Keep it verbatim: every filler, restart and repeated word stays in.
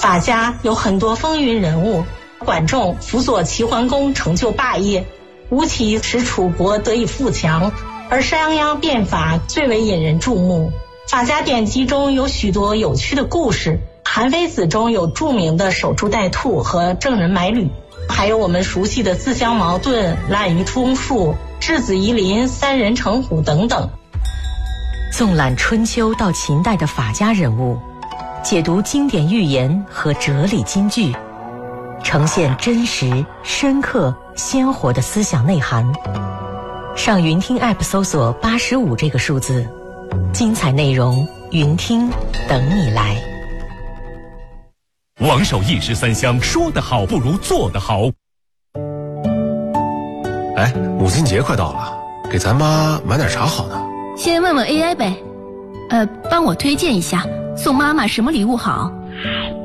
法家有很多风云人物，管仲辅佐齐桓公成就霸业，吴起使楚国得以富强，而商鞅变法最为引人注目。法家典籍中有许多有趣的故事，韩非子中有著名的守株待兔和郑人买履，还有我们熟悉的自相矛盾、滥竽充数、质子夷陵、三人成虎等等。 纵览春秋到秦代的法家人物，解读经典寓言和哲理金句，呈现真实、深刻、鲜活的思想内涵。上云听 App 搜索八十五这个数字，精彩内容云听等你来。 王守一日三香，说得好不如做得好。 哎，母亲节快到了，给咱妈买点啥好呢？ 先问问 A I 呗，呃，帮我推荐一下，送妈妈什么礼物好？